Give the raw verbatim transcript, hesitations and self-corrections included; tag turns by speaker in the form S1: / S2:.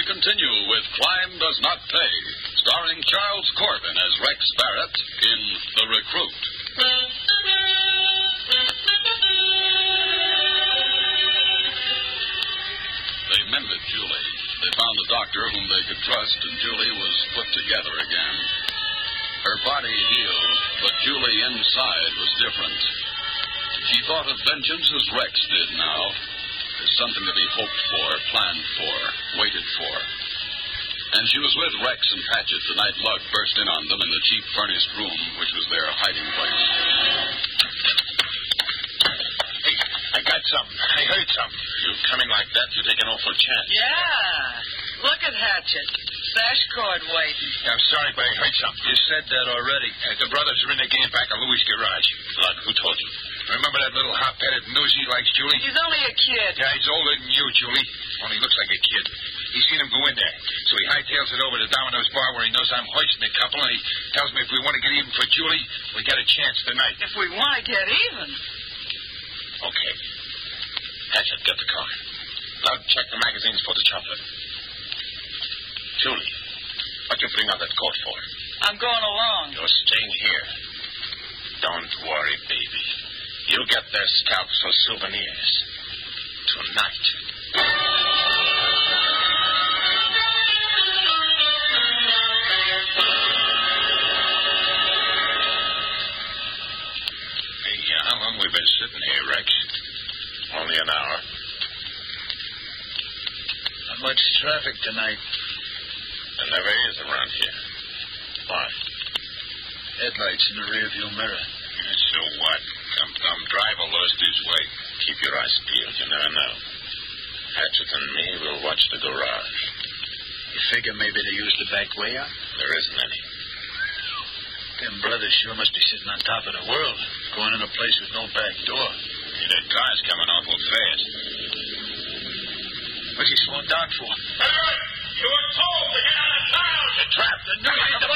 S1: continue with Crime Does Not Pay, starring Charles Corbin as Rex Barrett in The Recruit. They mended Julie. They found a doctor whom they could trust, and Julie was put together again. Her body healed, but Julie inside was different. She thought of vengeance as Rex did now, as something to be hoped for, planned for, waited for. And she was with Rex and Patchett the night Lug burst in on them in the cheap furnished room, which was their hiding place.
S2: Hey, I got something. I heard something.
S3: You come in like that, you take an awful chance.
S4: Yeah. Look at Hatchet. Sash cord waiting.
S2: Yeah, I'm sorry, but I heard something.
S3: You said that already.
S2: Uh, the brothers are in the game back of Louis' garage.
S3: Lug, who told you?
S2: Remember that little hot-headed newsie likes Julie?
S4: He's only a kid.
S2: Yeah, he's older than you, Julie. Only looks like a kid. He's seen him go in there. So he hightails it over to Domino's bar where he knows I'm hoisting a couple, and he tells me if we want to get even for Julie, we got a chance tonight.
S4: If we want to get even.
S3: Okay. Hatchet, get the car. Lug, check the magazines for the chocolate. Julie, what you bring out that coat for?
S4: I'm going along.
S3: You're staying here. Don't worry, baby. You'll get their scalps for souvenirs. Tonight.
S2: Hey, uh, how long we been sitting here, Rex?
S3: Only an hour.
S5: Not much traffic tonight.
S3: There never is around here. Why?
S5: Headlights in the rearview mirror.
S2: So what? Some dumb driver lost his way.
S3: Keep your eyes peeled. You never know. Hatchet and me will watch the garage.
S5: You figure maybe they used the back way out?
S3: There isn't any.
S5: Them brothers sure must be sitting on top of the world, going in a place with no back door.
S2: Hey, that car's coming awful fast.
S5: What's he slowing down for?
S2: You were told to get out of town.
S3: The trap.
S5: The newsie, the